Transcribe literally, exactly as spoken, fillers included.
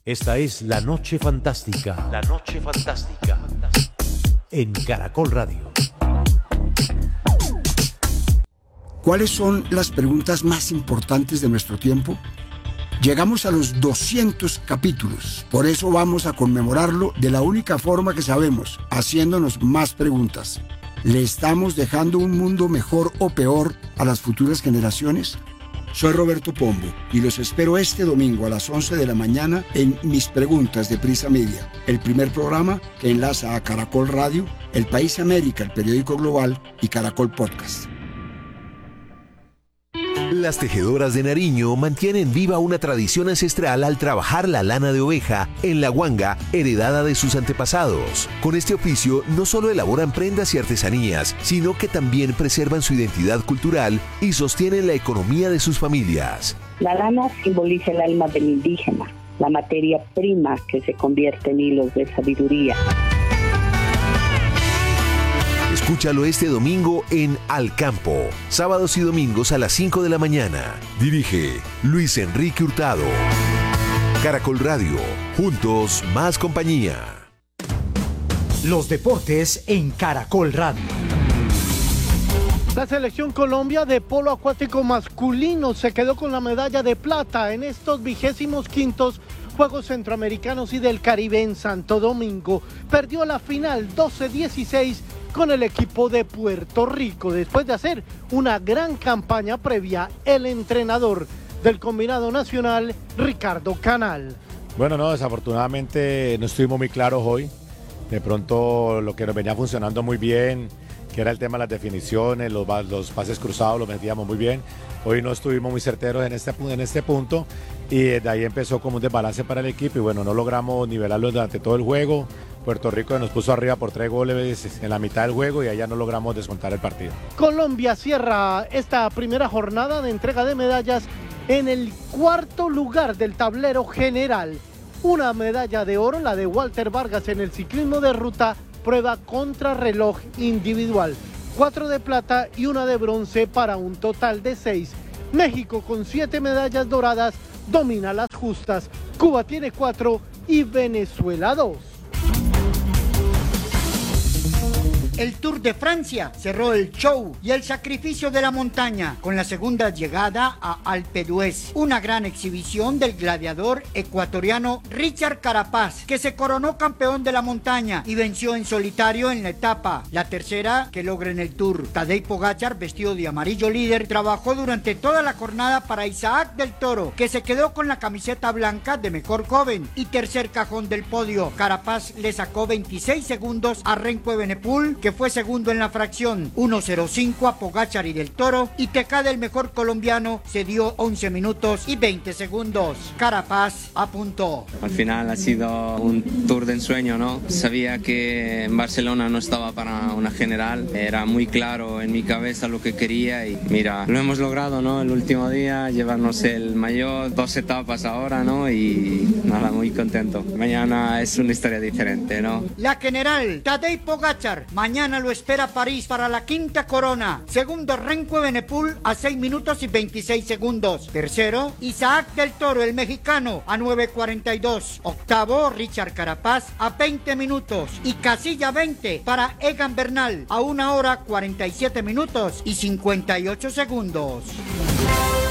Esta es La Noche Fantástica. La Noche Fantástica. En Caracol Radio. ¿Cuáles son las preguntas más importantes de nuestro tiempo? Llegamos a los doscientos capítulos, por eso vamos a conmemorarlo de la única forma que sabemos, haciéndonos más preguntas. ¿Le estamos dejando un mundo mejor o peor a las futuras generaciones? Soy Roberto Pombo y los espero este domingo a las once de la mañana en Mis Preguntas de Prisa Media, el primer programa que enlaza a Caracol Radio, El País América, el periódico global, y Caracol Podcast. Las tejedoras de Nariño mantienen viva una tradición ancestral al trabajar la lana de oveja en la guanga heredada de sus antepasados. Con este oficio no solo elaboran prendas y artesanías, sino que también preservan su identidad cultural y sostienen la economía de sus familias. La lana simboliza el alma del indígena, la materia prima que se convierte en hilos de sabiduría. Escúchalo este domingo en Al Campo, sábados y domingos a las cinco de la mañana. Dirige Luis Enrique Hurtado. Caracol Radio, juntos más compañía. Los deportes en Caracol Radio. La selección Colombia de polo acuático masculino se quedó con la medalla de plata en estos vigésimos quintos Juegos Centroamericanos y del Caribe en Santo Domingo. Perdió la final doce dieciséis con el equipo de Puerto Rico, después de hacer una gran campaña previa. El entrenador del combinado nacional, Ricardo Canal. Bueno, no, desafortunadamente no estuvimos muy claros hoy. De pronto lo que nos venía funcionando muy bien, que era el tema de las definiciones, los, los pases cruzados, los metíamos muy bien. Hoy no estuvimos muy certeros en este, en este punto y de ahí empezó como un desbalance para el equipo y bueno, no logramos nivelarlo durante todo el juego. Puerto Rico nos puso arriba por tres goles en la mitad del juego y allá no logramos descontar el partido. Colombia cierra esta primera jornada de entrega de medallas en el cuarto lugar del tablero general. Una medalla de oro, la de Walter Vargas en el ciclismo de ruta, prueba contrarreloj individual. Cuatro de plata y una de bronce para un total de seis. México con siete medallas doradas domina las justas. Cuba tiene cuatro y Venezuela dos. El Tour de Francia cerró el show y el sacrificio de la montaña con la segunda llegada a Alpe d'Huez, una gran exhibición del gladiador ecuatoriano Richard Carapaz, que se coronó campeón de la montaña y venció en solitario en la etapa, la tercera que logra en el Tour. Tadej Pogačar, vestido de amarillo líder, trabajó durante toda la jornada para Isaac del Toro, que se quedó con la camiseta blanca de mejor joven y tercer cajón del podio. Carapaz le sacó veintiséis segundos a Renko Evenepoel, que fue segundo en la fracción, uno cero cinco a Pogačar y del Toro, y Tecada, el mejor colombiano, se dio once minutos y veinte segundos. Carapaz apuntó. Al final ha sido un tour de ensueño, ¿no? Sabía que en Barcelona no estaba para una general, era muy claro en mi cabeza lo que quería y mira, lo hemos logrado, ¿no? El último día, llevarnos el maillot, dos etapas ahora, ¿no? Y nada, muy contento. Mañana es una historia diferente, ¿no? La general, Tadej Pogačar, mañana lo espera París para la quinta corona. Segundo, Renko Evenepoel a seis minutos y veintiséis segundos. Tercero, Isaac del Toro, el mexicano, a nueve cuarenta y dos. Octavo, Richard Carapaz a veinte minutos. Y casilla veinte para Egan Bernal a una hora cuarenta y siete minutos y cincuenta y ocho segundos.